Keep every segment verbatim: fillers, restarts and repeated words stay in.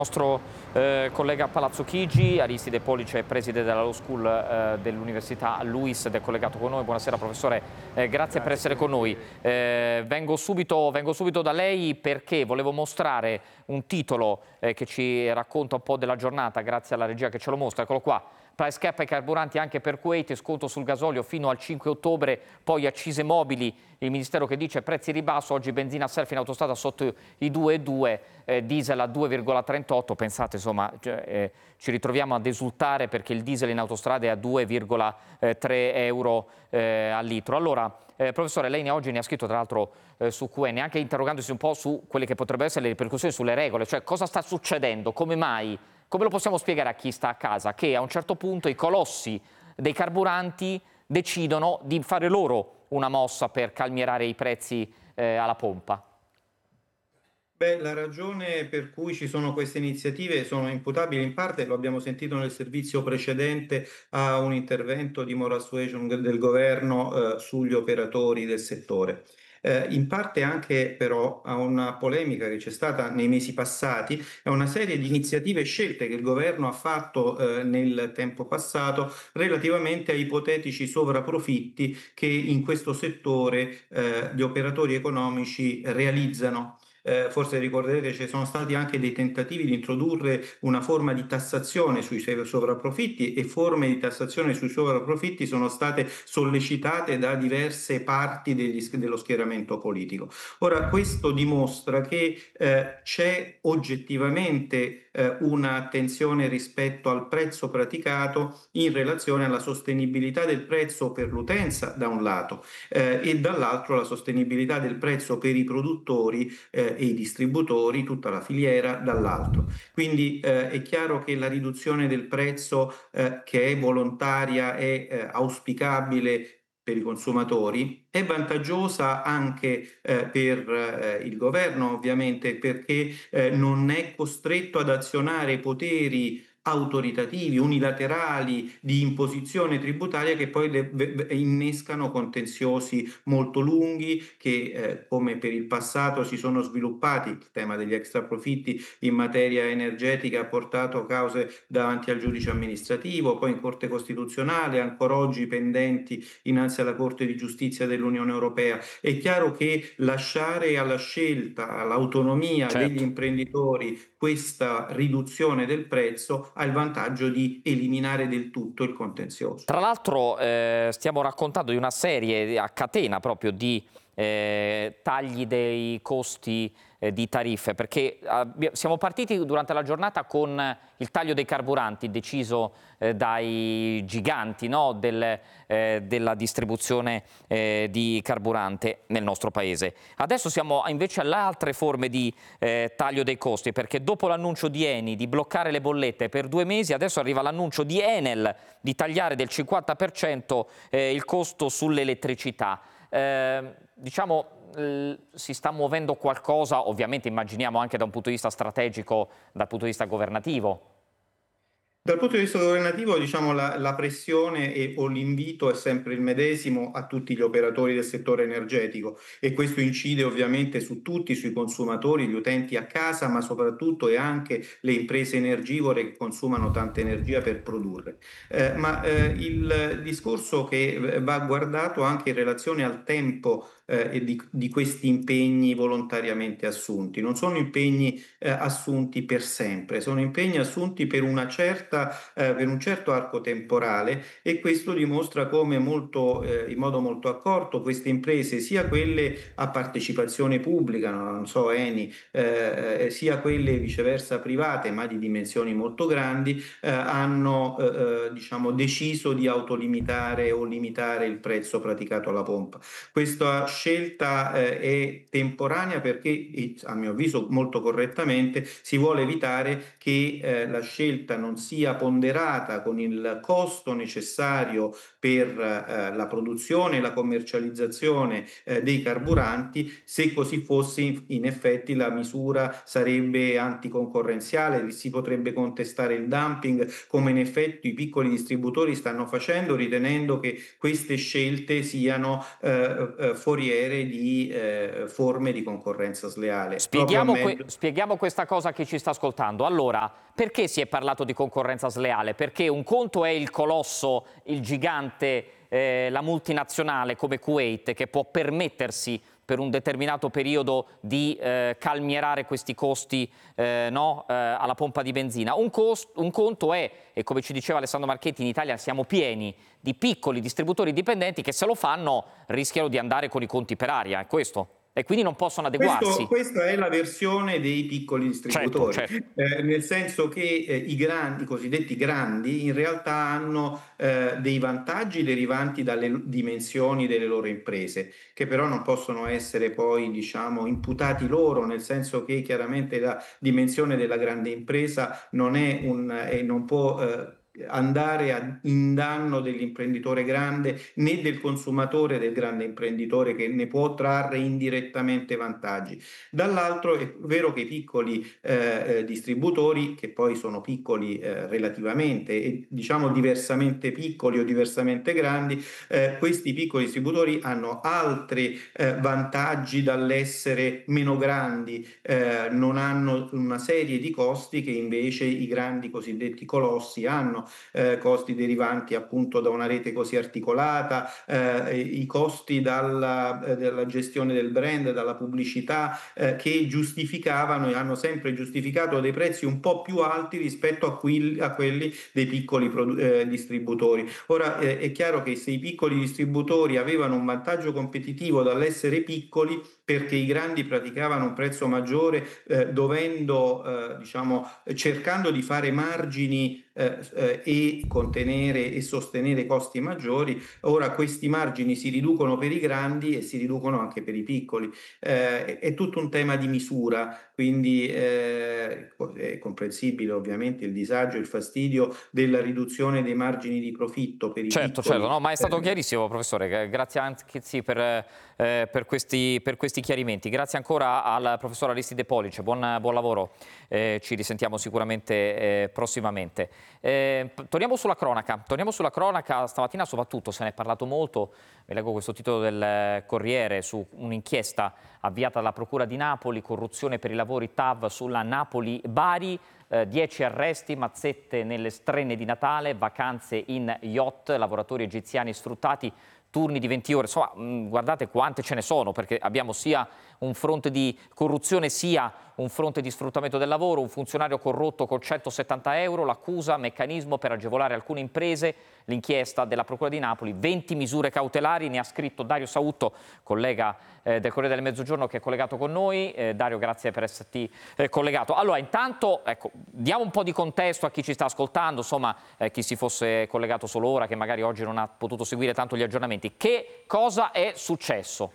nostro eh, collega Palazzo Chigi, Aristide Pollice, preside della Law School eh, dell'Università Luis, ed è collegato con noi. Buonasera professore, eh, grazie, grazie per essere con noi. Eh, vengo, subito, vengo subito da lei perché volevo mostrare un titolo eh, che ci racconta un po' della giornata, grazie alla regia che ce lo mostra. Eccolo qua. Price cap ai carburanti anche per Kuwait, sconto sul gasolio fino al cinque ottobre, poi accise mobili, il Ministero che dice prezzi ribasso, oggi benzina self in autostrada sotto i due virgola due, eh, diesel a due virgola trentotto, pensate insomma cioè, eh, ci ritroviamo ad esultare perché il diesel in autostrada è a due virgola tre euro eh, al litro. Allora, eh, professore, lei ne oggi ne ha scritto tra l'altro eh, su Q N, anche interrogandosi un po' su quelle che potrebbero essere le ripercussioni sulle regole, cioè cosa sta succedendo, come mai? Come lo possiamo spiegare a chi sta a casa che a un certo punto i colossi dei carburanti decidono di fare loro una mossa per calmierare i prezzi eh, alla pompa? Beh, la ragione per cui ci sono queste iniziative sono imputabili in parte, lo abbiamo sentito nel servizio precedente, a un intervento di moral suasion del governo eh, sugli operatori del settore. Eh, in parte anche però a una polemica che c'è stata nei mesi passati, a una serie di iniziative e scelte che il governo ha fatto eh, nel tempo passato relativamente a ipotetici sovrapprofitti che in questo settore eh, gli operatori economici realizzano. Eh, forse ricorderete ci sono stati anche dei tentativi di introdurre una forma di tassazione sui sovrapprofitti, e forme di tassazione sui sovrapprofitti sono state sollecitate da diverse parti degli, dello schieramento politico. Ora, questo dimostra che eh, c'è oggettivamente eh, una tensione rispetto al prezzo praticato in relazione alla sostenibilità del prezzo per l'utenza da un lato eh, e dall'altro la sostenibilità del prezzo per i produttori eh, e i distributori, tutta la filiera dall'altro. Quindi eh, è chiaro che la riduzione del prezzo eh, che è volontaria e eh, auspicabile per i consumatori è vantaggiosa anche eh, per eh, il governo, ovviamente, perché eh, non è costretto ad azionare poteri autoritativi, unilaterali di imposizione tributaria che poi le, le, innescano contenziosi molto lunghi che eh, come per il passato si sono sviluppati. Il tema degli extraprofitti in materia energetica ha portato cause davanti al giudice amministrativo, poi in Corte Costituzionale, ancora oggi pendenti innanzi alla Corte di Giustizia dell'Unione Europea. È chiaro che lasciare alla scelta, all'autonomia degli Certo. imprenditori questa riduzione del prezzo ha il vantaggio di eliminare del tutto il contenzioso. Tra l'altro eh, stiamo raccontando di una serie a catena proprio di eh, tagli dei costi eh, di tariffe, perché siamo partiti durante la giornata con il taglio dei carburanti deciso eh, dai giganti, no, del, eh, della distribuzione eh, di carburante nel nostro paese. Adesso siamo invece alle altre forme di eh, taglio dei costi, perché dopo l'annuncio di Eni di bloccare le bollette per due mesi, adesso arriva l'annuncio di Enel di tagliare del cinquanta per cento eh, il costo sull'elettricità. Eh, diciamo si sta muovendo qualcosa, ovviamente immaginiamo anche da un punto di vista strategico, dal punto di vista governativo. Dal punto di vista governativo, diciamo, la, la pressione e, o l'invito è sempre il medesimo a tutti gli operatori del settore energetico, e questo incide ovviamente su tutti, sui consumatori, gli utenti a casa, ma soprattutto e anche le imprese energivore che consumano tanta energia per produrre. Eh, ma eh, il discorso che va guardato anche in relazione al tempo eh, di, di questi impegni volontariamente assunti. Non sono impegni eh, assunti per sempre, sono impegni assunti per una certa eh, per un certo arco temporale, e questo dimostra come molto, eh, in modo molto accorto queste imprese, sia quelle a partecipazione pubblica, non so, Eni, eh, sia quelle viceversa private ma di dimensioni molto grandi, eh, hanno eh, eh, diciamo, deciso di autolimitare o limitare il prezzo praticato alla pompa. Questa scelta eh, è temporanea perché, a mio avviso molto correttamente, si vuole evitare che eh, la scelta non sia sia ponderata con il costo necessario per eh, la produzione e la commercializzazione eh, dei carburanti. Se così fosse, in, in effetti la misura sarebbe anticoncorrenziale, si potrebbe contestare il dumping, come in effetti i piccoli distributori stanno facendo, ritenendo che queste scelte siano eh, eh, foriere di eh, forme di concorrenza sleale. Proprio a Spieghiamo, que- mezzo spieghiamo questa cosa a chi ci sta ascoltando. Allora, perché si è parlato di concorrenza sleale? Perché un conto è il colosso, il gigante, eh, la multinazionale come Kuwait, che può permettersi per un determinato periodo di eh, calmierare questi costi eh, no, eh, alla pompa di benzina. Un, cost- un conto è, e come ci diceva Alessandro Marchetti, in Italia siamo pieni di piccoli distributori dipendenti che, se lo fanno, rischiano di andare con i conti per aria, è questo? E quindi non possono Questo, adeguarsi. questa è la versione dei piccoli Certo, distributori, certo. eh, nel senso che eh, i grandi, i cosiddetti grandi, in realtà hanno eh, dei vantaggi derivanti dalle dimensioni delle loro imprese, che però non possono essere poi, diciamo, imputati loro, nel senso che chiaramente la dimensione della grande impresa non è un, e non può eh, andare a, in danno dell'imprenditore grande né del consumatore del grande imprenditore, che ne può trarre indirettamente vantaggi. Dall'altro è vero che i piccoli eh, eh, distributori, che poi sono piccoli eh, relativamente e diciamo diversamente piccoli o diversamente grandi, eh, questi piccoli distributori hanno altri eh, vantaggi dall'essere meno grandi, eh, non hanno una serie di costi che invece i grandi cosiddetti colossi hanno, eh, costi derivanti appunto da una rete così articolata, eh, i costi dalla, eh, dalla gestione del brand, dalla pubblicità, eh, che giustificavano e hanno sempre giustificato dei prezzi un po' più alti rispetto a, qui, a quelli dei piccoli produ- eh, distributori. Ora eh, è chiaro che se i piccoli distributori avevano un vantaggio competitivo dall'essere piccoli, perché i grandi praticavano un prezzo maggiore, eh, dovendo, eh, diciamo, cercando di fare margini eh, eh, e contenere e sostenere costi maggiori, ora questi margini si riducono per i grandi e si riducono anche per i piccoli. Eh, è, è tutto un tema di misura, quindi eh, è comprensibile ovviamente il disagio, il fastidio della riduzione dei margini di profitto per i Certo, certo, piccoli. no, ma è stato Eh, chiarissimo, professore. Grazie anche sì, per, eh, per, questi, per questi chiarimenti. Grazie ancora al professor Aristide Police. Buon, buon lavoro. Eh, ci risentiamo sicuramente eh, prossimamente. Eh, torniamo sulla cronaca. Torniamo sulla cronaca. Stamattina soprattutto se ne è parlato molto. Vi leggo questo titolo del Corriere su un'inchiesta avviata dalla Procura di Napoli, corruzione per i lavori T A V sulla Napoli-Bari. Eh, dieci arresti, mazzette nelle strenne di Natale, vacanze in yacht, lavoratori egiziani sfruttati, turni di venti ore. Insomma, mh, guardate quante ce ne sono, perché abbiamo sia un fronte di corruzione sia un fronte di sfruttamento del lavoro, un funzionario corrotto con centosettanta euro, l'accusa, meccanismo per agevolare alcune imprese, l'inchiesta della Procura di Napoli, venti misure cautelari, ne ha scritto Dario Sautto, collega eh, del Corriere del Mezzogiorno che è collegato con noi. Eh, Dario, grazie per esserti eh, collegato. Allora, intanto, ecco, diamo un po' di contesto a chi ci sta ascoltando, insomma, eh, chi si fosse collegato solo ora, che magari oggi non ha potuto seguire tanto gli aggiornamenti. Che cosa è successo?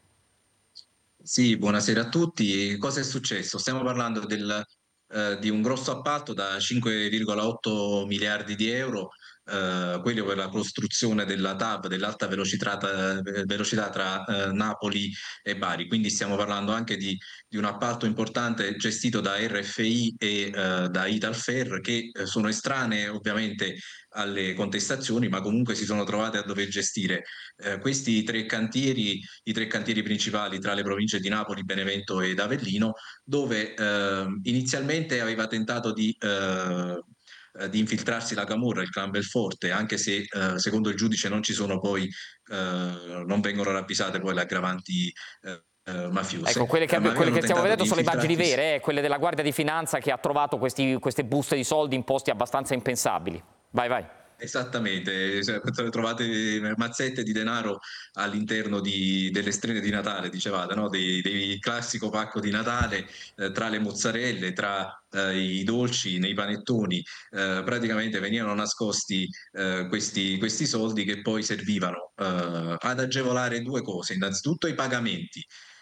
Sì, buonasera a tutti. Cosa è successo? Stiamo parlando del, eh, di un grosso appalto da cinque virgola otto miliardi di euro, eh, quello per la costruzione della T A V, dell'alta velocità, tra- velocità tra eh, Napoli e Bari. Quindi stiamo parlando anche di, di un appalto importante gestito da R F I e eh, da Italfer, che eh, sono estranee ovviamente alle contestazioni, ma comunque si sono trovate a dover gestire eh, questi tre cantieri, i tre cantieri principali tra le province di Napoli, Benevento ed Avellino, dove eh, inizialmente aveva tentato di, eh, eh, di infiltrarsi la Camorra, il clan Belforte, anche se eh, secondo il giudice non ci sono poi, eh, non vengono ravvisate poi le aggravanti eh, eh, Ecco, mafiose, quelle eh, ma che, quelle avevano che stiamo tentato vedendo di sono le immagini infiltrarsi. vere, eh, quelle della Guardia di Finanza che ha trovato questi- queste buste di soldi in posti abbastanza impensabili. Vai, vai. Esattamente, cioè, trovate mazzette di denaro all'interno di- delle strade di Natale, dicevate, no? Dei, dei classico pacco di Natale, eh, tra le mozzarelle, tra eh, i dolci, nei panettoni, eh, praticamente venivano nascosti eh, questi, questi soldi che poi servivano eh, ad agevolare due cose, innanzitutto i pagamenti.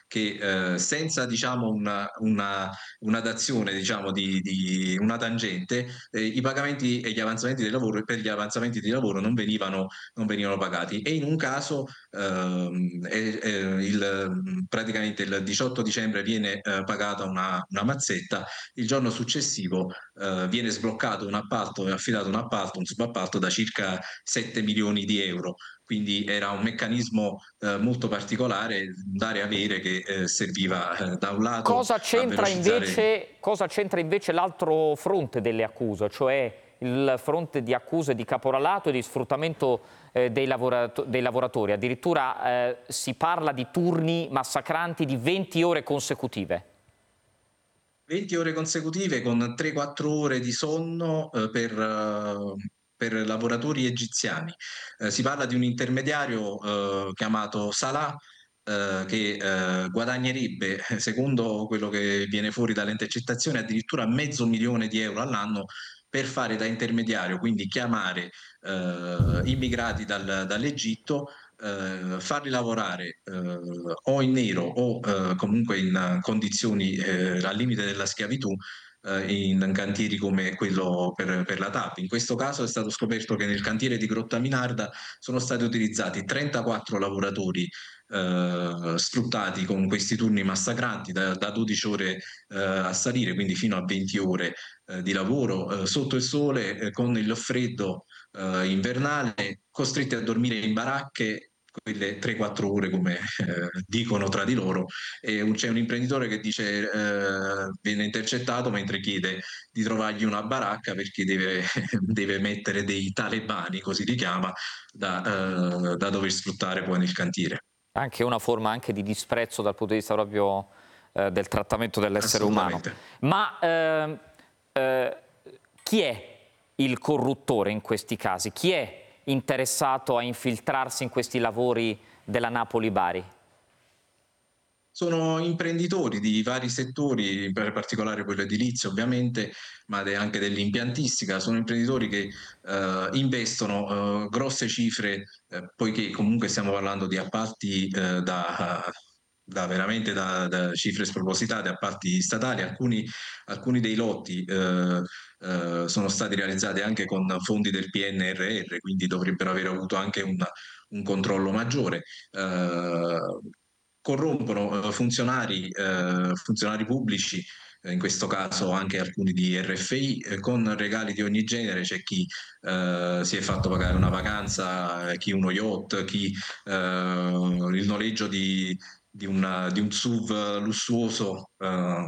che eh, senza diciamo una, una, una dazione, diciamo di, di una tangente, eh, i pagamenti e gli avanzamenti di lavoro per gli avanzamenti di lavoro non venivano, non venivano pagati. E in un caso ehm, eh, eh, il, praticamente il diciotto dicembre viene eh, pagata una, una mazzetta, il giorno successivo eh, viene sbloccato un appalto, affidato un appalto, un subappalto da circa sette milioni di euro. Quindi era un meccanismo eh, molto particolare, dare e avere, che eh, serviva eh, da un lato Cosa a c'entra velocizzare. invece, cosa c'entra invece l'altro fronte delle accuse, cioè il fronte di accuse di caporalato e di sfruttamento eh, dei, lavorato- dei lavoratori? Addirittura eh, si parla di turni massacranti di venti ore consecutive. venti ore consecutive con tre quattro ore di sonno eh, per, eh, per lavoratori egiziani. Eh, si parla di un intermediario eh, chiamato Salah, eh, che eh, guadagnerebbe, secondo quello che viene fuori dalle intercettazioni, addirittura mezzo milione di euro all'anno per fare da intermediario, quindi chiamare eh, immigrati dal- dall'Egitto, eh, farli lavorare eh, o in nero o eh, comunque in condizioni eh, al limite della schiavitù, eh, in cantieri come quello per, per la T A P. In questo caso è stato scoperto che nel cantiere di Grottaminarda sono stati utilizzati trentaquattro lavoratori eh, sfruttati con questi turni massacranti da, da dodici ore eh, a salire, quindi fino a venti ore eh, di lavoro eh, sotto il sole, eh, con il freddo eh, invernale, costretti a dormire in baracche quelle tre quattro ore, come eh, dicono tra di loro. E un- c'è un imprenditore che dice eh, viene intercettato mentre chiede di trovargli una baracca perché deve, deve mettere dei talebani, così li chiama, da, eh, da dover sfruttare poi nel cantiere. Anche una forma anche di disprezzo dal punto di vista proprio eh, del trattamento dell'essere umano. Assolutamente. Ma ehm, eh, chi è il corruttore in questi casi? Chi è interessato a infiltrarsi in questi lavori della Napoli-Bari? Sono imprenditori di vari settori, in particolare quello edilizio ovviamente, ma de- anche dell'impiantistica. Sono imprenditori che eh, investono eh, grosse cifre, eh, poiché comunque stiamo parlando di appalti eh, da, da veramente da, da cifre spropositate, appalti statali. Alcuni, alcuni dei lotti eh, eh, sono stati realizzati anche con fondi del P N R R, quindi dovrebbero aver avuto anche un, un controllo maggiore. Eh, corrompono eh, funzionari, eh, funzionari pubblici, eh, in questo caso anche alcuni di R F I, eh, con regali di ogni genere. C'è chi eh, si è fatto pagare una vacanza, chi uno yacht, chi eh, il noleggio di, di, una- di un S U V lussuoso. eh,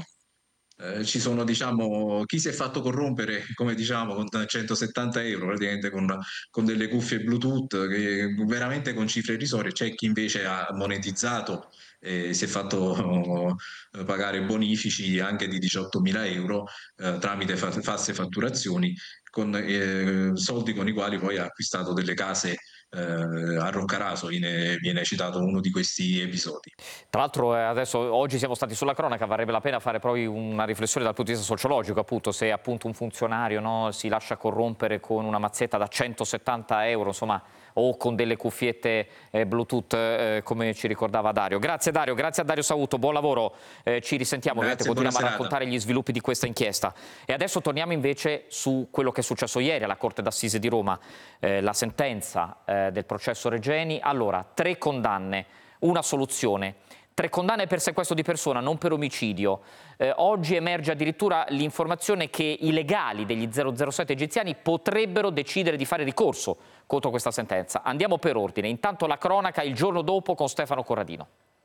eh, ci sono, diciamo, chi si è fatto corrompere, come diciamo, con centosettanta euro, praticamente con, con delle cuffie Bluetooth, che veramente con cifre irrisorie. C'è chi invece ha monetizzato e si è fatto eh, pagare bonifici anche di diciottomila euro eh, tramite fa- false fatturazioni, con eh, soldi con i quali poi ha acquistato delle case eh, a Roccaraso. Viene, viene citato uno di questi episodi. Tra l'altro eh, adesso oggi siamo stati sulla cronaca, varrebbe la pena fare poi una riflessione dal punto di vista sociologico, appunto, se appunto un funzionario, no, si lascia corrompere con una mazzetta da centosettanta euro, insomma, o con delle cuffiette eh, Bluetooth, eh, come ci ricordava Dario. Grazie Dario, grazie a Dario Sauto, buon lavoro, eh, ci risentiamo, ovviamente Grazie, continuiamo a buona serata. raccontare gli sviluppi di questa inchiesta. E adesso torniamo invece su quello che è successo ieri alla Corte d'Assise di Roma, eh, la sentenza eh, del processo Regeni. Allora, tre condanne, una soluzione. Tre condanne per sequestro di persona, non per omicidio. Eh, oggi emerge addirittura l'informazione che i legali degli zero zero sette egiziani potrebbero decidere di fare ricorso contro questa sentenza. Andiamo per ordine. Intanto la cronaca il giorno dopo con Stefano Corradino.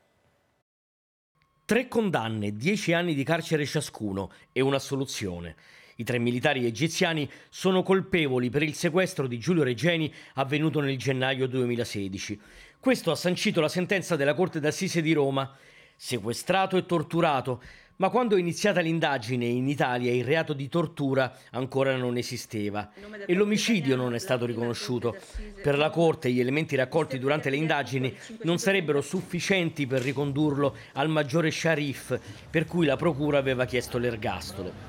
Tre condanne, dieci anni di carcere ciascuno e un'assoluzione. I tre militari egiziani sono colpevoli per il sequestro di Giulio Regeni avvenuto nel gennaio duemilasedici. Questo ha sancito la sentenza della Corte d'Assise di Roma. Sequestrato e torturato, ma quando è iniziata l'indagine in Italia il reato di tortura ancora non esisteva e l'omicidio non è stato riconosciuto. Per la Corte gli elementi raccolti durante le indagini non sarebbero sufficienti per ricondurlo al maggiore Sharif, per cui la Procura aveva chiesto l'ergastolo.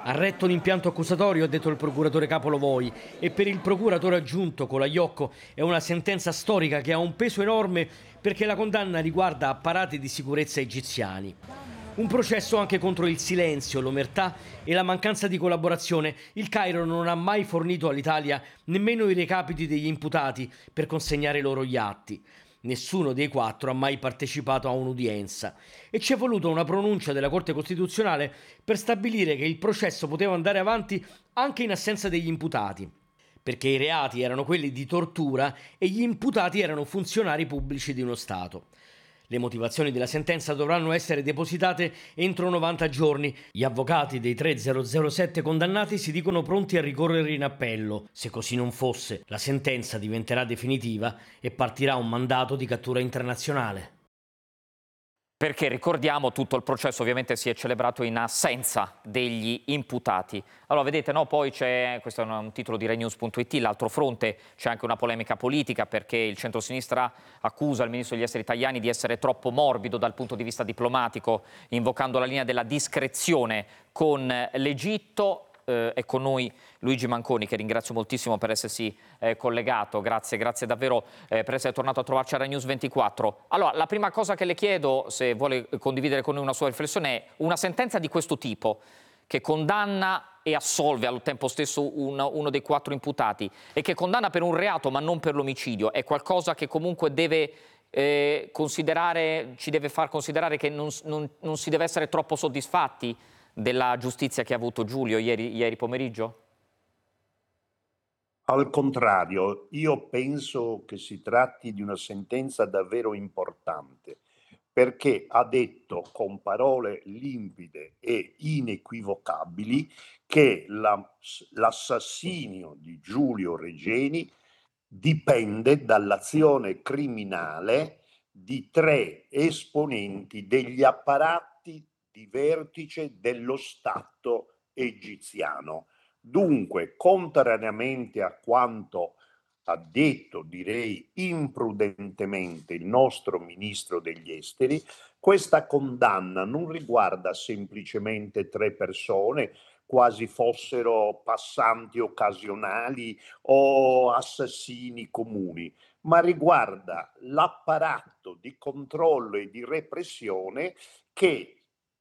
Ha retto l'impianto accusatorio, ha detto il procuratore capo Lovoi, e per il procuratore aggiunto Colaiocco è una sentenza storica che ha un peso enorme perché la condanna riguarda apparati di sicurezza egiziani. Un processo anche contro il silenzio, l'omertà e la mancanza di collaborazione. Il Cairo non ha mai fornito all'Italia nemmeno i recapiti degli imputati per consegnare loro gli atti. Nessuno dei quattro ha mai partecipato a un'udienza e ci è voluta una pronuncia della Corte Costituzionale per stabilire che il processo poteva andare avanti anche in assenza degli imputati, perché i reati erano quelli di tortura e gli imputati erano funzionari pubblici di uno Stato. Le motivazioni della sentenza dovranno essere depositate entro novanta giorni. Gli avvocati dei tre zero zero sette condannati si dicono pronti a ricorrere in appello. Se così non fosse, la sentenza diventerà definitiva e partirà un mandato di cattura internazionale. Perché ricordiamo, tutto il processo ovviamente si è celebrato in assenza degli imputati. Allora vedete, no, poi c'è, questo è un titolo di Renews punto it, l'altro fronte c'è anche una polemica politica perché il centrosinistra accusa il ministro degli esteri Tajani di essere troppo morbido dal punto di vista diplomatico, invocando la linea della discrezione con l'Egitto. Eh, è con noi Luigi Manconi, che ringrazio moltissimo per essersi eh, collegato, grazie, grazie davvero eh, per essere tornato a trovarci a Rai News ventiquattro. Allora, la prima cosa che le chiedo, se vuole condividere con noi una sua riflessione, è una sentenza di questo tipo, che condanna e assolve al tempo stesso un, uno dei quattro imputati, e che condanna per un reato ma non per l'omicidio, è qualcosa che comunque deve eh, considerare, ci deve far considerare che non, non, non si deve essere troppo soddisfatti della giustizia che ha avuto Giulio ieri, ieri pomeriggio? Al contrario, io penso che si tratti di una sentenza davvero importante, perché ha detto con parole limpide e inequivocabili che la, l'assassinio di Giulio Regeni dipende dall'azione criminale di tre esponenti degli apparati di vertice dello Stato egiziano. Dunque, contrariamente a quanto ha detto, direi imprudentemente, il nostro ministro degli esteri, questa condanna non riguarda semplicemente tre persone, quasi fossero passanti occasionali o assassini comuni, ma riguarda l'apparato di controllo e di repressione che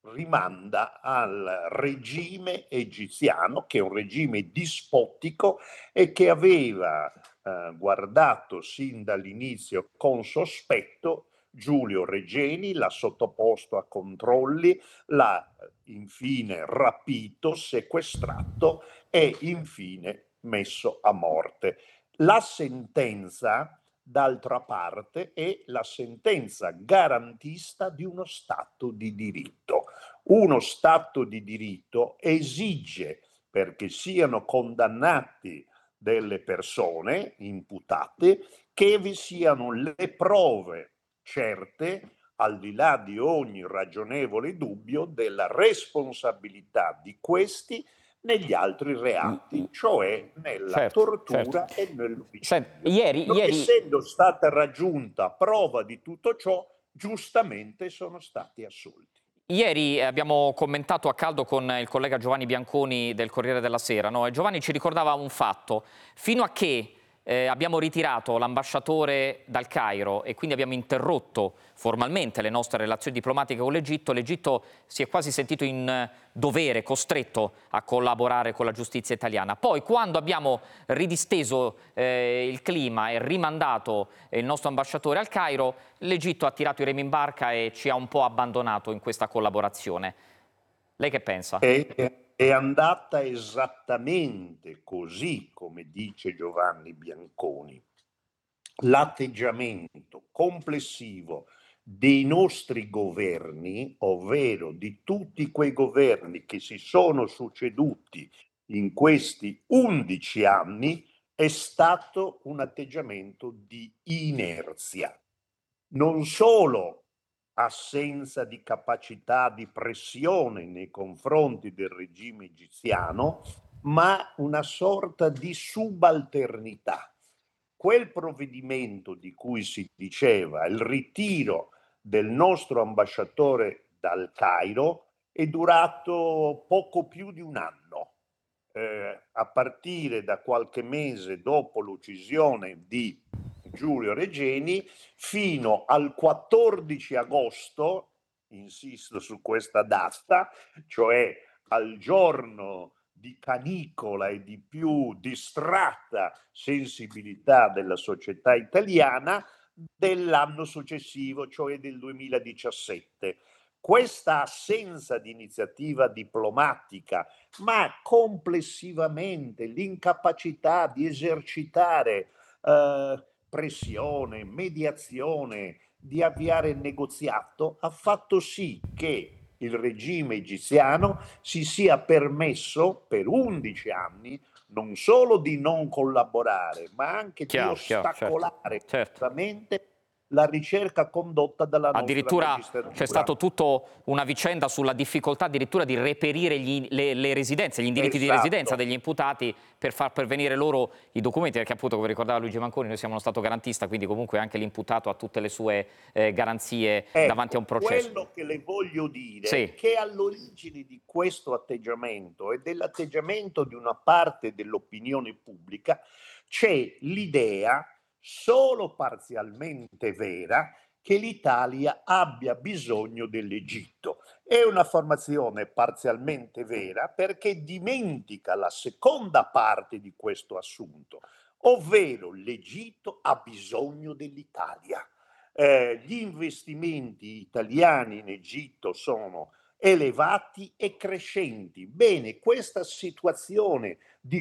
rimanda al regime egiziano, che è un regime dispotico e che aveva eh, guardato sin dall'inizio con sospetto Giulio Regeni, l'ha sottoposto a controlli, l'ha infine rapito, sequestrato e infine messo a morte. La sentenza, d'altra parte, è la sentenza garantista di uno Stato di diritto. Uno Stato di diritto esige, perché siano condannati delle persone imputate, che vi siano le prove certe, al di là di ogni ragionevole dubbio, della responsabilità di questi negli altri reati, cioè nella certo, tortura certo. e nell'omicidio. Senti, ieri, Non ieri... essendo stata raggiunta prova di tutto ciò, giustamente sono stati assolti. Ieri abbiamo commentato a caldo con il collega Giovanni Bianconi del Corriere della Sera, no? E Giovanni ci ricordava un fatto: fino a che eh, abbiamo ritirato l'ambasciatore dal Cairo e quindi abbiamo interrotto formalmente le nostre relazioni diplomatiche con l'Egitto, l'Egitto si è quasi sentito in dovere, costretto a collaborare con la giustizia italiana. Poi, quando abbiamo ridisteso eh, il clima e rimandato il nostro ambasciatore al Cairo, l'Egitto ha tirato i remi in barca e ci ha un po' abbandonato in questa collaborazione. Lei che pensa? È, è andata esattamente così come dice Giovanni Bianconi. L'atteggiamento complessivo dei nostri governi, ovvero di tutti quei governi che si sono succeduti in questi undici anni, è stato un atteggiamento di inerzia. Non solo assenza di capacità di pressione nei confronti del regime egiziano, ma una sorta di subalternità. Quel provvedimento di cui si diceva, il ritiro del nostro ambasciatore dal Cairo, è durato poco più di un anno. Eh, a partire da qualche mese dopo l'uccisione di Giulio Regeni fino al quattordici agosto, insisto su questa data, cioè al giorno di canicola e di più distratta sensibilità della società italiana dell'anno successivo, cioè del duemiladiciassette. Questa assenza di iniziativa diplomatica, ma complessivamente l'incapacità di esercitare eh, pressione, mediazione, di avviare il negoziato, ha fatto sì che il regime egiziano si sia permesso per undici anni non solo di non collaborare, ma anche chiaro, di ostacolare chiaro, certo, certo. la ricerca condotta dalla nostra addirittura magistratura. C'è stata tutta una vicenda sulla difficoltà addirittura di reperire gli, le, le residenze, gli indirizzi Esatto. di residenza degli imputati per far pervenire loro i documenti, perché appunto, come ricordava Luigi Manconi, noi siamo uno Stato garantista, quindi comunque anche l'imputato ha tutte le sue eh, garanzie ecco, davanti a un processo. Quello che le voglio dire sì. è che all'origine di questo atteggiamento e dell'atteggiamento di una parte dell'opinione pubblica c'è l'idea solo parzialmente vera che l'Italia abbia bisogno dell'Egitto. È una formazione parzialmente vera perché dimentica la seconda parte di questo assunto, ovvero l'Egitto ha bisogno dell'Italia. Eh, gli investimenti italiani in Egitto sono elevati e crescenti. Bene, questa situazione di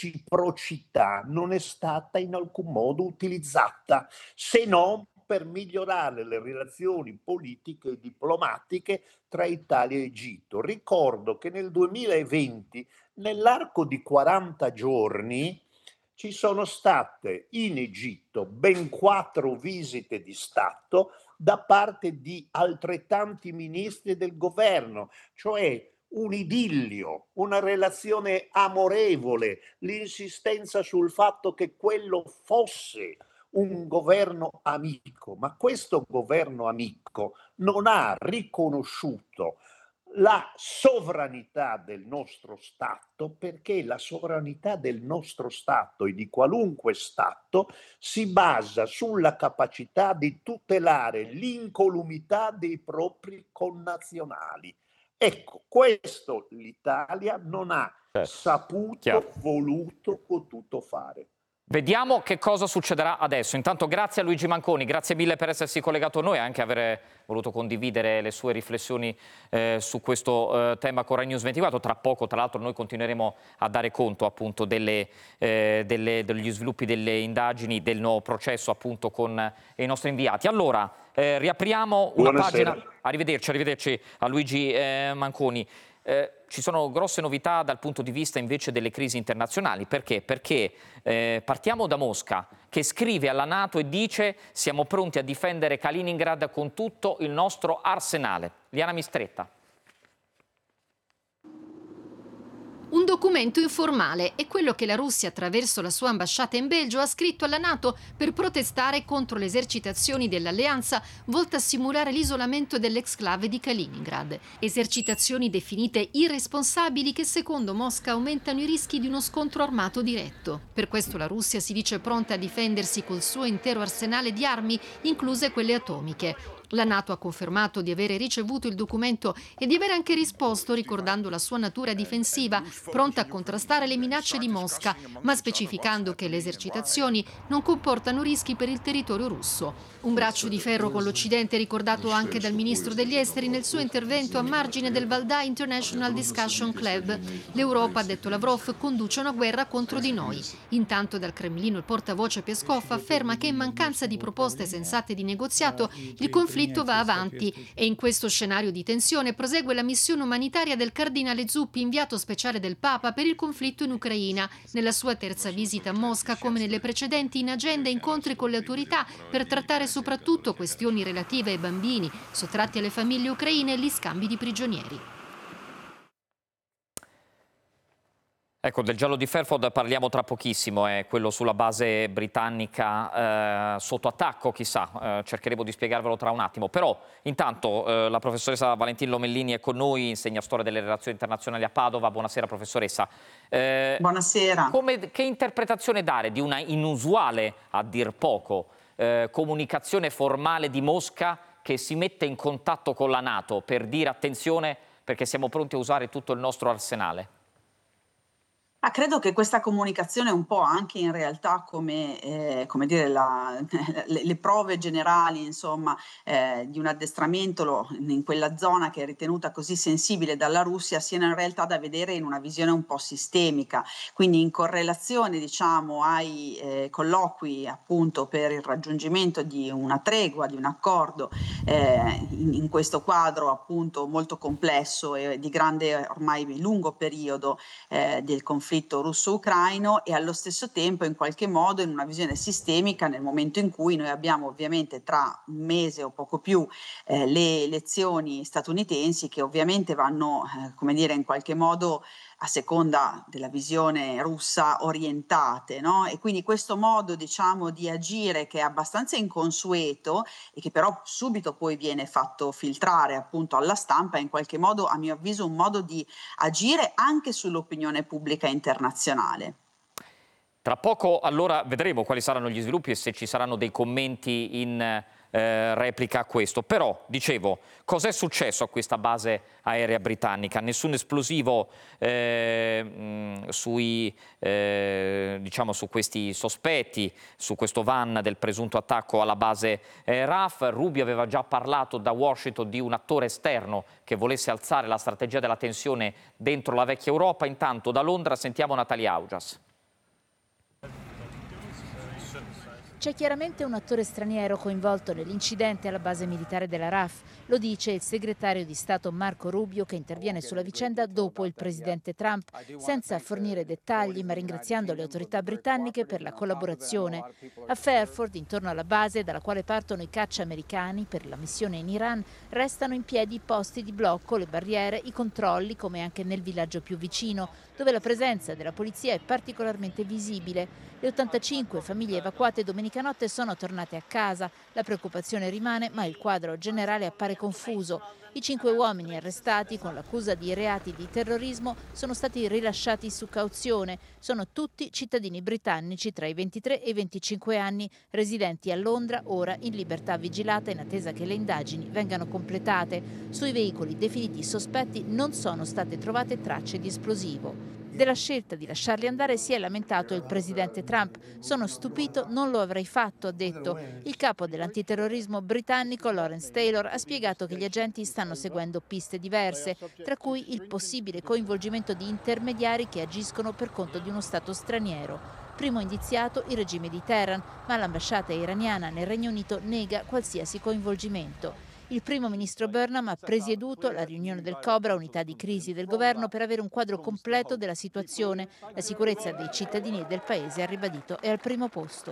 reciprocità non è stata in alcun modo utilizzata, se non per migliorare le relazioni politiche e diplomatiche tra Italia e Egitto. Ricordo che nel duemilaventi, nell'arco di quaranta giorni, ci sono state in Egitto ben quattro visite di Stato da parte di altrettanti ministri del governo, cioè un idillio, una relazione amorevole, l'insistenza sul fatto che quello fosse un governo amico, ma questo governo amico non ha riconosciuto la sovranità del nostro Stato, perché la sovranità del nostro Stato e di qualunque Stato si basa sulla capacità di tutelare l'incolumità dei propri connazionali. Ecco, questo l'Italia non ha certo. saputo, Chiaro. voluto, potuto fare. Vediamo che cosa succederà adesso. Intanto grazie a Luigi Manconi, grazie mille per essersi collegato a noi e anche aver voluto condividere le sue riflessioni eh, su questo eh, tema con Rai News ventiquattro. Tra poco, tra l'altro, noi continueremo a dare conto appunto delle, eh, delle, degli sviluppi delle indagini, del nuovo processo appunto con i nostri inviati. Allora, eh, riapriamo una Buonasera. pagina. Arrivederci, arrivederci a Luigi eh, Manconi. Eh, ci sono grosse novità dal punto di vista invece delle crisi internazionali. Perché? Perché eh, partiamo da Mosca, che scrive alla NATO e dice siamo pronti a difendere Kaliningrad con tutto il nostro arsenale. Liana Mistretta. Un documento informale è quello che la Russia, attraverso la sua ambasciata in Belgio, ha scritto alla NATO per protestare contro le esercitazioni dell'alleanza volte a simulare l'isolamento dell'exclave di Kaliningrad. Esercitazioni definite irresponsabili che, secondo Mosca, aumentano i rischi di uno scontro armato diretto. Per questo la Russia si dice pronta a difendersi col suo intero arsenale di armi, incluse quelle atomiche. La NATO ha confermato di avere ricevuto il documento e di aver anche risposto ricordando la sua natura difensiva, pronta a contrastare le minacce di Mosca, ma specificando che le esercitazioni non comportano rischi per il territorio russo. Un braccio di ferro con l'Occidente ricordato anche dal ministro degli esteri nel suo intervento a margine del Valdai International Discussion Club. L'Europa, ha detto Lavrov, conduce una guerra contro di noi. Intanto dal Cremlino il portavoce Peskov afferma che in mancanza di proposte sensate di negoziato il conflitto Il conflitto va avanti e in questo scenario di tensione prosegue la missione umanitaria del cardinale Zuppi, inviato speciale del Papa per il conflitto in Ucraina. Nella sua terza visita a Mosca, come nelle precedenti, in agenda incontri con le autorità per trattare soprattutto questioni relative ai bambini sottratti alle famiglie ucraine e gli scambi di prigionieri. Ecco, del giallo di Fairford parliamo tra pochissimo, è quello sulla base britannica eh, sotto attacco, chissà, eh, cercheremo di spiegarvelo tra un attimo. Però intanto eh, la professoressa Valentina Lomellini è con noi, insegna storia delle relazioni internazionali a Padova. Buonasera professoressa. Eh, Buonasera. Come, che interpretazione dare di una inusuale, a dir poco, eh, comunicazione formale di Mosca che si mette in contatto con la NATO per dire attenzione perché siamo pronti a usare tutto il nostro arsenale? Ah, credo che questa comunicazione un po' anche in realtà come, eh, come dire, la, le, le prove generali insomma, eh, di un addestramento lo, in quella zona che è ritenuta così sensibile dalla Russia siano in realtà da vedere in una visione un po' sistemica, quindi in correlazione diciamo ai eh, colloqui appunto per il raggiungimento di una tregua, di un accordo eh, in, in questo quadro appunto molto complesso e di grande ormai lungo periodo eh, del conflitto russo-ucraino, e allo stesso tempo in qualche modo in una visione sistemica nel momento in cui noi abbiamo ovviamente tra un mese o poco più eh, le elezioni statunitensi che ovviamente vanno eh, come dire in qualche modo a seconda della visione russa orientate, no? E quindi questo modo diciamo di agire che è abbastanza inconsueto e che però subito poi viene fatto filtrare appunto alla stampa è in qualche modo a mio avviso un modo di agire anche sull'opinione pubblica internazionale. Tra poco allora vedremo quali saranno gli sviluppi e se ci saranno dei commenti in eh, replica a questo. Però, dicevo, cos'è successo a questa base aerea britannica? Nessun esplosivo eh, mh, sui, eh, diciamo, su questi sospetti, su questo van del presunto attacco alla base eh, R A F. Rubio aveva già parlato da Washington di un attore esterno che volesse alzare la strategia della tensione dentro la vecchia Europa. Intanto da Londra sentiamo Natalia Augias. C'è chiaramente un attore straniero coinvolto nell'incidente alla base militare della R A F, lo dice il segretario di Stato Marco Rubio che interviene sulla vicenda dopo il presidente Trump, senza fornire dettagli ma ringraziando le autorità britanniche per la collaborazione. A Fairford, intorno alla base dalla quale partono i caccia americani per la missione in Iran, restano in piedi i posti di blocco, le barriere, i controlli, come anche nel villaggio più vicino, dove la presenza della polizia è particolarmente visibile. Le ottantacinque famiglie evacuate domenica notte sono tornate a casa. La preoccupazione rimane, ma il quadro generale appare confuso. I cinque uomini arrestati con l'accusa di reati di terrorismo sono stati rilasciati su cauzione. Sono tutti cittadini britannici tra i ventitré e i venticinque anni, residenti a Londra, ora in libertà vigilata in attesa che le indagini vengano completate. Sui veicoli definiti sospetti non sono state trovate tracce di esplosivo. Della scelta di lasciarli andare si è lamentato il presidente Trump. Sono stupito, non lo avrei fatto, ha detto. Il capo dell'antiterrorismo britannico, Lawrence Taylor, ha spiegato che gli agenti stanno seguendo piste diverse, tra cui il possibile coinvolgimento di intermediari che agiscono per conto di uno Stato straniero. Primo indiziato il regime di Teheran, ma l'ambasciata iraniana nel Regno Unito nega qualsiasi coinvolgimento. Il primo ministro Burnham ha presieduto la riunione del Cobra, unità di crisi del governo, per avere un quadro completo della situazione. La sicurezza dei cittadini e del paese, ha ribadito, è al primo posto.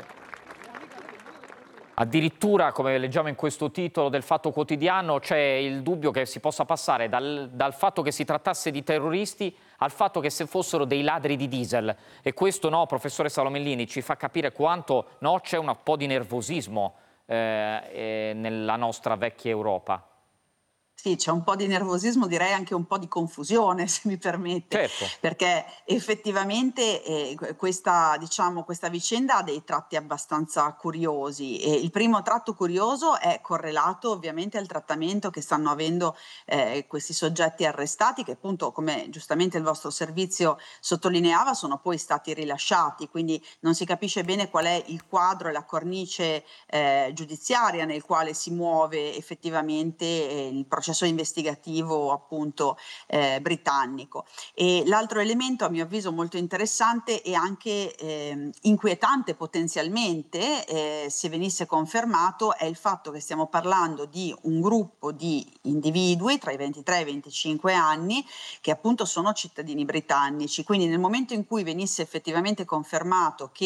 Addirittura, come leggiamo in questo titolo del Fatto Quotidiano, c'è il dubbio che si possa passare dal, dal fatto che si trattasse di terroristi al fatto che se fossero dei ladri di diesel. E questo, no, professoressa Lomellini, ci fa capire quanto no, c'è un po' di nervosismo Eh, eh, nella nostra vecchia Europa. Sì, c'è un po' di nervosismo, direi anche un po' di confusione, se mi permette, certo. Perché effettivamente eh, questa, diciamo, questa vicenda ha dei tratti abbastanza curiosi. E il primo tratto curioso è correlato ovviamente al trattamento che stanno avendo eh, questi soggetti arrestati, che appunto, come giustamente il vostro servizio sottolineava, sono poi stati rilasciati, quindi non si capisce bene qual è il quadro e la cornice eh, giudiziaria nel quale si muove effettivamente eh, il processo investigativo appunto eh, britannico. E l'altro elemento a mio avviso molto interessante e anche eh, inquietante potenzialmente eh, se venisse confermato è il fatto che stiamo parlando di un gruppo di individui tra i ventitré e i venticinque anni che appunto sono cittadini britannici, quindi nel momento in cui venisse effettivamente confermato che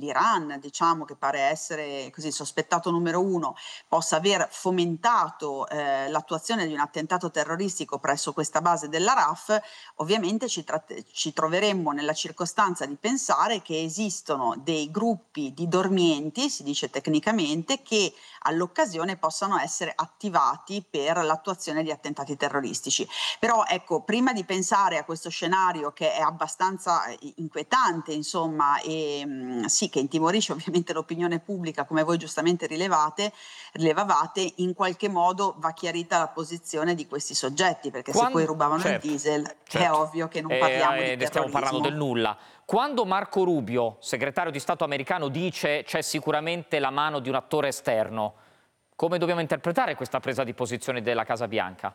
l'Iran, diciamo, che pare essere così sospettato numero uno, possa aver fomentato eh, l'attuazione di un attentato terroristico presso questa base della R A F, ovviamente ci, tratt- ci troveremmo nella circostanza di pensare che esistono dei gruppi di dormienti, si dice tecnicamente, che all'occasione possano essere attivati per l'attuazione di attentati terroristici. Però ecco, prima di pensare a questo scenario che è abbastanza inquietante, insomma, e mh, sì, che intimorisce ovviamente l'opinione pubblica, come voi giustamente rilevate, rilevavate, in qualche modo va chiarita la posizione di questi soggetti, perché Quando, se poi rubavano certo, il diesel certo. è ovvio che non eh, parliamo eh, di terrorismo. Stiamo parlando del nulla. Quando Marco Rubio, segretario di Stato americano, dice c'è sicuramente la mano di un attore esterno, come dobbiamo interpretare questa presa di posizione della Casa Bianca?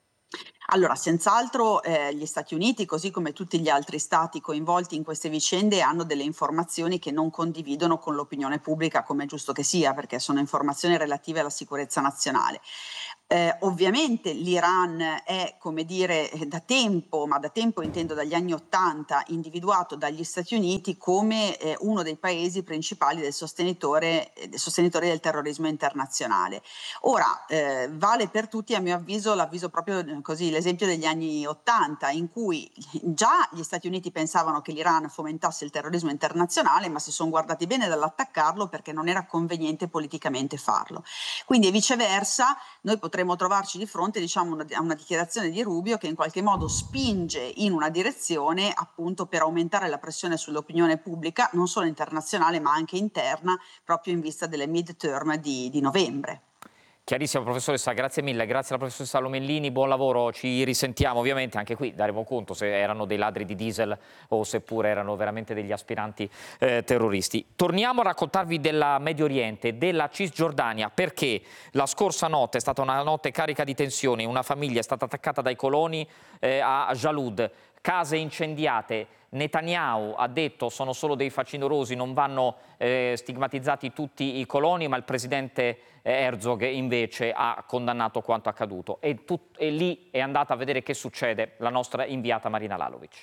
Allora, senz'altro eh, gli Stati Uniti, così come tutti gli altri stati coinvolti in queste vicende, hanno delle informazioni che non condividono con l'opinione pubblica, come è giusto che sia, perché sono informazioni relative alla sicurezza nazionale. Eh, ovviamente l'Iran è, come dire, da tempo, ma da tempo intendo dagli anni Ottanta, individuato dagli Stati Uniti come eh, uno dei paesi principali del sostenitore, eh, del sostenitore del terrorismo internazionale. Ora, eh, vale per tutti, a mio avviso, l'avviso proprio eh, così, l'esempio degli anni Ottanta, in cui già gli Stati Uniti pensavano che l'Iran fomentasse il terrorismo internazionale, ma si sono guardati bene dall'attaccarlo perché non era conveniente politicamente farlo. Quindi viceversa, noi potremmo trovarci di fronte, diciamo, una, a una dichiarazione di Rubio che in qualche modo spinge in una direzione appunto per aumentare la pressione sull'opinione pubblica, non solo internazionale ma anche interna, proprio in vista delle midterm di, di novembre. Chiarissimo, professoressa, grazie mille, grazie alla professoressa Lomellini, buon lavoro, ci risentiamo ovviamente, anche qui daremo conto se erano dei ladri di diesel o seppure erano veramente degli aspiranti eh, terroristi. Torniamo a raccontarvi della Medio Oriente, della Cisgiordania, perché la scorsa notte è stata una notte carica di tensioni, una famiglia è stata attaccata dai coloni eh, a Jalud, case incendiate. Netanyahu ha detto sono solo dei facinorosi, non vanno eh, stigmatizzati tutti i coloni, ma il presidente Herzog invece ha condannato quanto accaduto e, tut- e lì è andata a vedere che succede la nostra inviata Marina Lalovic.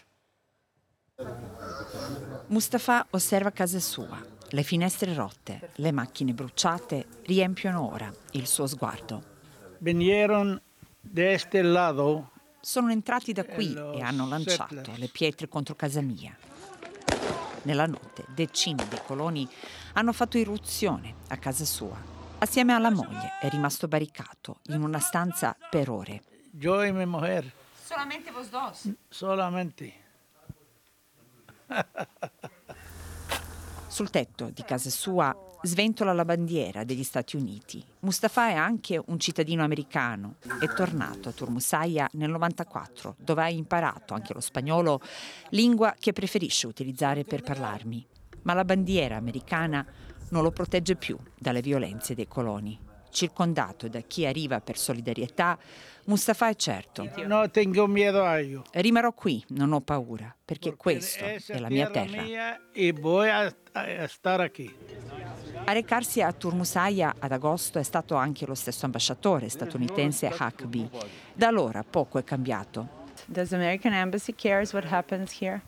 Mustafa osserva casa sua, le finestre rotte, le macchine bruciate riempiono ora il suo sguardo. Vinieron de este lado. Sono entrati da qui e hanno lanciato le pietre contro casa mia. Nella notte decine di coloni hanno fatto irruzione a casa sua. Assieme alla moglie è rimasto barricato in una stanza per ore. Yo y mi mujer. Solamente vos dos? Solamente. Sul tetto di casa sua sventola la bandiera degli Stati Uniti. Mustafa è anche un cittadino americano. È tornato a Turmusaya nel novantaquattro, dove ha imparato anche lo spagnolo, lingua che preferisce utilizzare per parlarmi. Ma la bandiera americana non lo protegge più dalle violenze dei coloni. Circondato da chi arriva per solidarietà, Mustafa è certo. No tengo miedo a ello. Rimarrò qui, non ho paura, perché questa è la mia terra. Mia e voy a, a stare qui. A recarsi a Turmusaya ad agosto è stato anche lo stesso ambasciatore statunitense Huckabee. Da allora poco è cambiato. Does the American Embassy cares what happens here?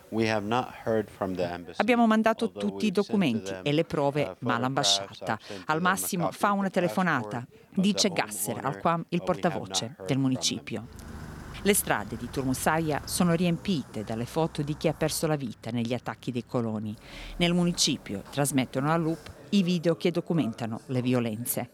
Abbiamo mandato tutti i documenti e le prove, ma l'ambasciata al massimo fa una telefonata, dice Gasser Al-Qam, il portavoce del municipio. Le strade di Turmusaya sono riempite dalle foto di chi ha perso la vita negli attacchi dei coloni. Nel municipio trasmettono a loop i video che documentano le violenze.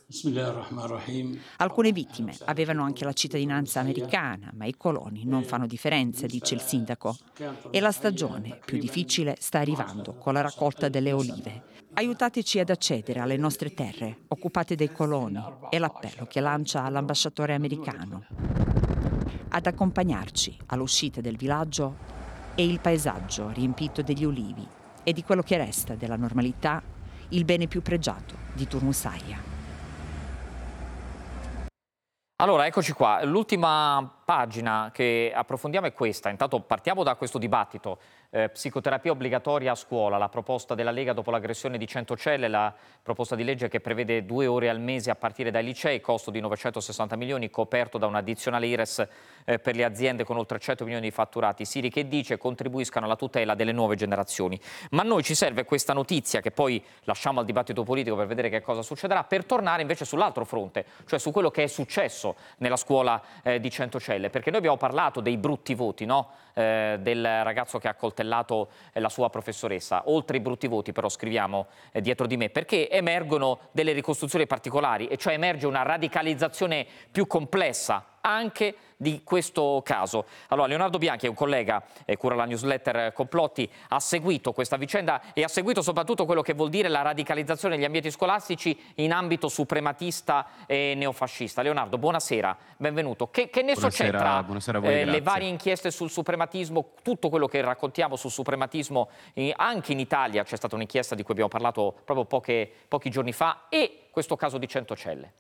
Alcune vittime avevano anche la cittadinanza americana, ma i coloni non fanno differenza, dice il sindaco. E la stagione più difficile sta arrivando con la raccolta delle olive. Aiutateci ad accedere alle nostre terre, occupate dai coloni, è l'appello che lancia all'ambasciatore americano. Ad accompagnarci all'uscita del villaggio è il paesaggio riempito degli ulivi e di quello che resta della normalità, il bene più pregiato di Turmusaya. Allora, eccoci qua. L'ultima pagina che approfondiamo è questa. Intanto partiamo da questo dibattito. Eh, psicoterapia obbligatoria a scuola, la proposta della Lega dopo l'aggressione di Centocelle, la proposta di legge che prevede due ore al mese a partire dai licei, costo di novecentosessanta milioni, coperto da un'addizionale I R E S eh, per le aziende con oltre cento milioni di fatturati. Siri che dice contribuiscano alla tutela delle nuove generazioni. Ma a noi ci serve questa notizia, che poi lasciamo al dibattito politico per vedere che cosa succederà, per tornare invece sull'altro fronte, cioè su quello che è successo nella scuola eh, di Centocelle, perché noi abbiamo parlato dei brutti voti, no? eh, del ragazzo che ha accoltellato eh, la sua professoressa. Oltre i brutti voti però, scriviamo eh, dietro di me, perché emergono delle ricostruzioni particolari, e cioè emerge una radicalizzazione più complessa anche di questo caso. Allora, Leonardo Bianchi è un collega, eh, cura la newsletter Complotti, ha seguito questa vicenda e ha seguito soprattutto quello che vuol dire la radicalizzazione degli ambienti scolastici in ambito suprematista e neofascista. Leonardo, buonasera, benvenuto. Che, che nesso c'è tra buonasera a voi, eh, le grazie. varie inchieste sul suprematismo, tutto quello che raccontiamo sul suprematismo, eh, anche in Italia c'è stata un'inchiesta di cui abbiamo parlato proprio poche, pochi giorni fa, e questo caso di Centocelle?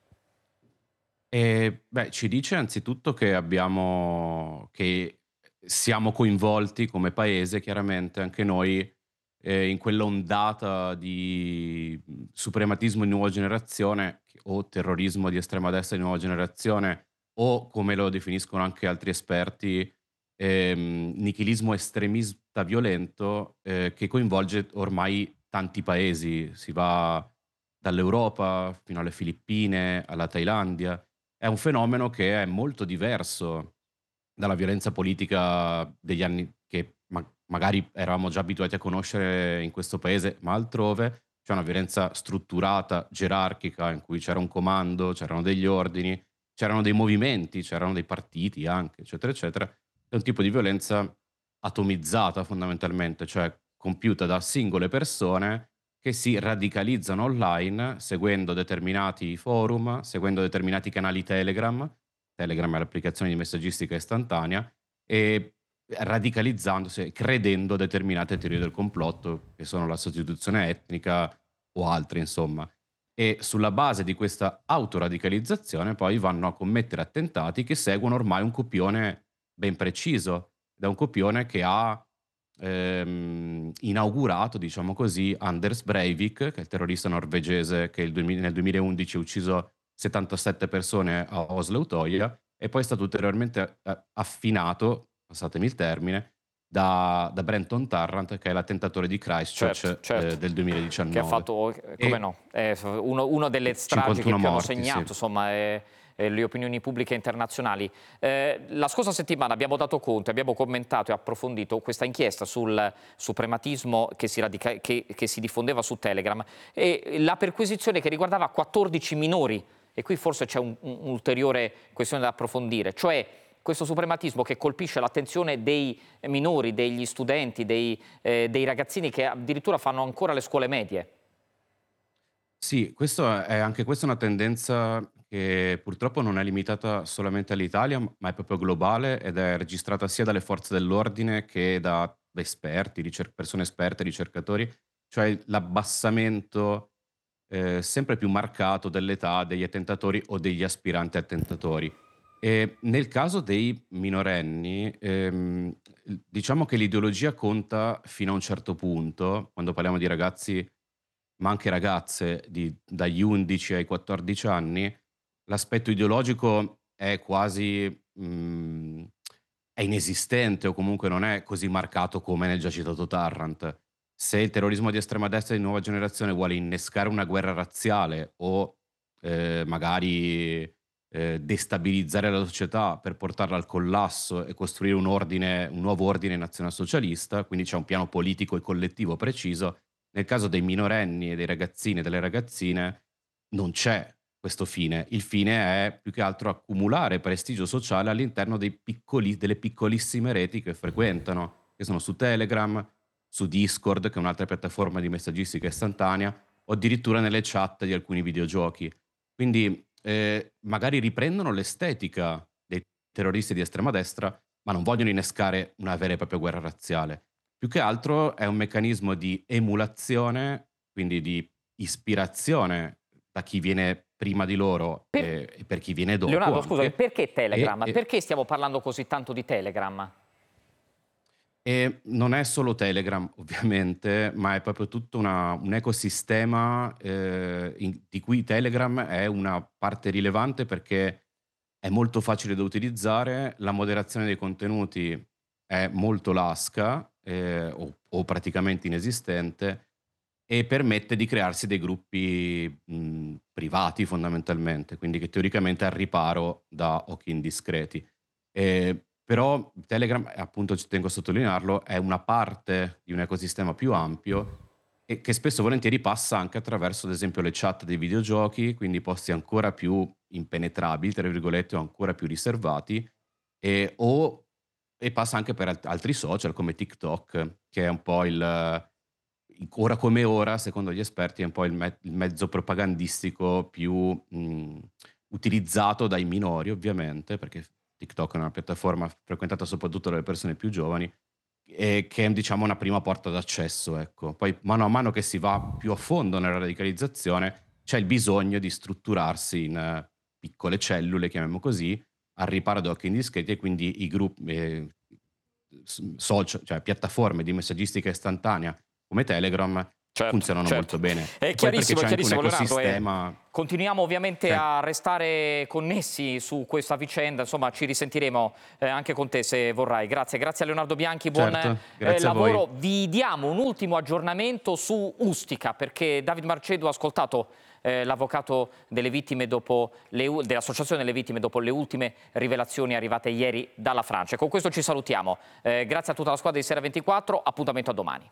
E, beh, ci dice anzitutto che abbiamo che siamo coinvolti come paese, chiaramente anche noi, eh, in quell'ondata di mh, suprematismo di nuova generazione o terrorismo di estrema destra di nuova generazione, o come lo definiscono anche altri esperti, ehm, nichilismo estremista violento, eh, che coinvolge ormai tanti paesi. Si va dall'Europa fino alle Filippine, alla Thailandia. È un fenomeno che è molto diverso dalla violenza politica degli anni che ma- magari eravamo già abituati a conoscere in questo paese, ma altrove. C'è una violenza strutturata, gerarchica, in cui c'era un comando, c'erano degli ordini, c'erano dei movimenti, c'erano dei partiti anche, eccetera, eccetera. È un tipo di violenza atomizzata fondamentalmente, cioè compiuta da singole persone che si radicalizzano online seguendo determinati forum, seguendo determinati canali Telegram. Telegram è l'applicazione di messaggistica istantanea, e radicalizzandosi, credendo a determinate teorie del complotto, che sono la sostituzione etnica o altre, insomma. E sulla base di questa autoradicalizzazione poi vanno a commettere attentati che seguono ormai un copione ben preciso, da un copione che ha ehm, inaugurato, diciamo così, Anders Breivik, che è il terrorista norvegese che il duemila nel duemilaundici ha ucciso settantasette persone a Oslo Utøya, e poi è stato ulteriormente eh, affinato, passatemi il termine, da, da Brenton Tarrant, che è l'attentatore di Christchurch Certo, certo. eh, del duemiladiciannove. Che ha fatto, eh, come E no, è uno, uno delle stragi che più cinquantuno hanno morti, segnato, sì. insomma, è, è le opinioni pubbliche internazionali. Eh, la scorsa settimana abbiamo dato conto, abbiamo commentato e approfondito questa inchiesta sul suprematismo che si, radica- che, che si diffondeva su Telegram, e la perquisizione che riguardava quattordici minori. E qui forse c'è un, un ulteriore questione da approfondire, cioè questo suprematismo che colpisce l'attenzione dei minori, degli studenti, dei, eh, dei ragazzini che addirittura fanno ancora le scuole medie. Sì, questo è anche questa è una tendenza che purtroppo non è limitata solamente all'Italia, ma è proprio globale, ed è registrata sia dalle forze dell'ordine che da esperti, ricer- persone esperte, ricercatori, cioè l'abbassamento eh, sempre più marcato dell'età degli attentatori o degli aspiranti attentatori. E nel caso dei minorenni, ehm, diciamo che l'ideologia conta fino a un certo punto, quando parliamo di ragazzi, ma anche ragazze di- dagli undici ai quattordici anni. L'aspetto ideologico è quasi mm, è inesistente, o comunque non è così marcato come nel già citato Tarrant. Se il terrorismo di estrema destra di nuova generazione vuole innescare una guerra razziale o eh, magari eh, destabilizzare la società per portarla al collasso e costruire un ordine, un nuovo ordine nazionalsocialista, quindi c'è un piano politico e collettivo preciso. Nel caso dei minorenni e dei ragazzini e delle ragazzine non c'è questo fine. Il fine è più che altro accumulare prestigio sociale all'interno dei piccoli- delle piccolissime reti che frequentano, che sono su Telegram, su Discord, che è un'altra piattaforma di messaggistica istantanea, o addirittura nelle chat di alcuni videogiochi. Quindi eh, magari riprendono l'estetica dei terroristi di estrema destra, ma non vogliono innescare una vera e propria guerra razziale. Più che altro è un meccanismo di emulazione, quindi di ispirazione da chi viene prima di loro Per... e, e per chi viene dopo. Leonardo, anche. scusami, perché Telegram? E, e... Perché stiamo parlando così tanto di Telegram? E non è solo Telegram, ovviamente, ma è proprio tutto una, un ecosistema eh, in, di cui Telegram è una parte rilevante perché è molto facile da utilizzare, la moderazione dei contenuti è molto lasca eh, o, o praticamente inesistente e permette di crearsi dei gruppi mh, privati fondamentalmente, quindi che teoricamente è al riparo da occhi indiscreti. E, Però Telegram, appunto ci tengo a sottolinearlo, è una parte di un ecosistema più ampio e che spesso e volentieri passa anche attraverso, ad esempio, le chat dei videogiochi, quindi posti ancora più impenetrabili, tra virgolette, o ancora più riservati, e, o, e passa anche per alt- altri social come TikTok, che è un po' il, ora come ora, secondo gli esperti, è un po' il, me- il mezzo propagandistico più mh, utilizzato dai minori, ovviamente, perché TikTok è una piattaforma frequentata soprattutto dalle persone più giovani e che è, diciamo, una prima porta d'accesso, ecco. Poi mano a mano che si va più a fondo nella radicalizzazione c'è il bisogno di strutturarsi in uh, piccole cellule, chiamiamo così, al riparo da occhi indiscreti, e quindi i gruppi eh, social, cioè piattaforme di messaggistica istantanea come Telegram Certo, funzionano certo. molto bene. È Poi chiarissimo, è perché c'è chiarissimo, anche un Leonardo. ecosistema... Eh, continuiamo ovviamente Sì. a restare connessi su questa vicenda, insomma ci risentiremo eh, anche con te se vorrai. Grazie, grazie a Leonardo Bianchi, buon Certo, eh, grazie a voi. lavoro. Vi diamo un ultimo aggiornamento su Ustica, perché David Marcedo ha ascoltato eh, l'avvocato delle vittime dopo le, dell'Associazione delle Vittime dopo le ultime rivelazioni arrivate ieri dalla Francia. Con questo ci salutiamo. Eh, grazie a tutta la squadra di Sera ventiquattro, appuntamento a domani.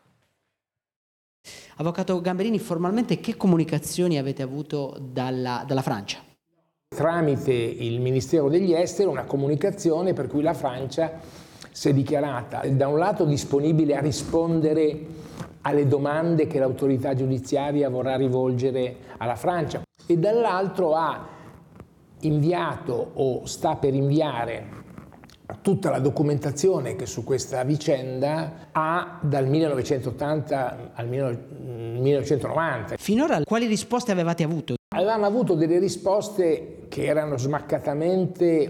Avvocato Gamberini, formalmente che comunicazioni avete avuto dalla, dalla Francia? Tramite il Ministero degli Esteri una comunicazione per cui la Francia si è dichiarata da un lato disponibile a rispondere alle domande che l'autorità giudiziaria vorrà rivolgere alla Francia e dall'altro ha inviato o sta per inviare tutta la documentazione che su questa vicenda ha dal millenovecentottanta al millenovecentonovanta. Finora quali risposte avevate avuto? Avevamo avuto delle risposte che erano smaccatamente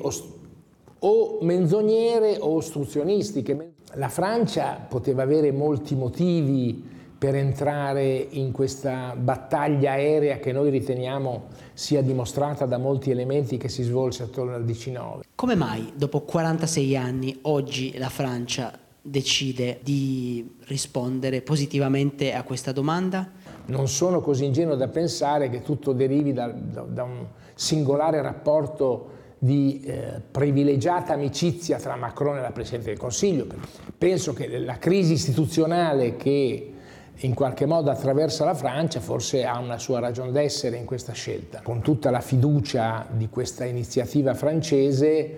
o menzognere o ostruzionistiche. La Francia poteva avere molti motivi per entrare in questa battaglia aerea che noi riteniamo sia dimostrata da molti elementi che si svolse attorno al diciannove. Come mai dopo quarantasei anni oggi la Francia decide di rispondere positivamente a questa domanda? Non sono così ingenuo da pensare che tutto derivi da, da, da un singolare rapporto di eh, privilegiata amicizia tra Macron e la Presidente del Consiglio. Penso che la crisi istituzionale che in qualche modo attraversa la Francia forse ha una sua ragion d'essere in questa scelta. Con tutta la fiducia di questa iniziativa francese eh,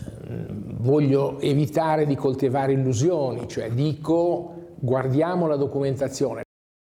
voglio evitare di coltivare illusioni, cioè dico guardiamo la documentazione.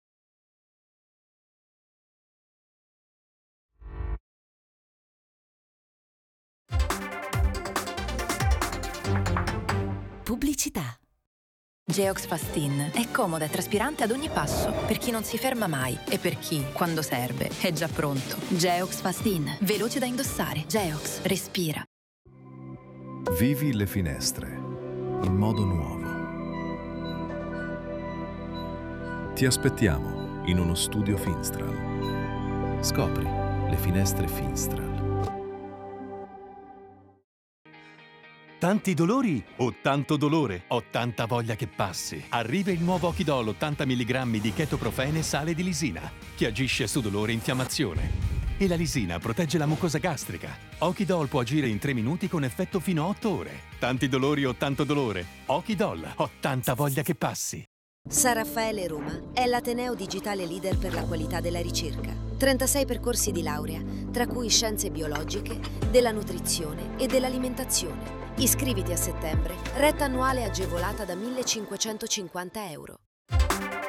Pubblicità. Geox Fastin è comoda e traspirante ad ogni passo, per chi non si ferma mai e per chi, quando serve, è già pronto. Geox Fastin, veloce da indossare. Geox, respira. Vivi le finestre in modo nuovo. Ti aspettiamo in uno studio Finstral. Scopri le finestre Finstral. Tanti dolori o tanto dolore? Ho tanta voglia che passi. Arriva il nuovo Okidol ottanta milligrammi di chetoprofene e sale di lisina, che agisce su dolore e infiammazione. E la lisina protegge la mucosa gastrica. Okidol può agire in tre minuti con effetto fino a otto ore. Tanti dolori o tanto dolore? Okidol. Ho tanta voglia che passi. San Raffaele Roma è l'ateneo digitale leader per la qualità della ricerca. trentasei percorsi di laurea, tra cui scienze biologiche, della nutrizione e dell'alimentazione. Iscriviti a settembre, retta annuale agevolata da millecinquecentocinquanta euro.